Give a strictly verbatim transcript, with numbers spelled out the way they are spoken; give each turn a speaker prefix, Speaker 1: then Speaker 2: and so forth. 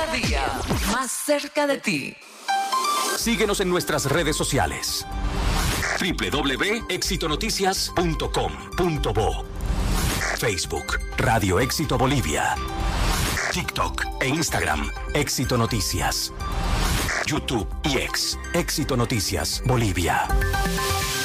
Speaker 1: Día más cerca de ti.
Speaker 2: Síguenos en nuestras redes sociales. doble u doble u doble u punto éxito noticias punto com punto bo. Facebook, Radio Éxito Bolivia. TikTok e Instagram, Éxito Noticias. YouTube y X, Éxito Noticias Bolivia.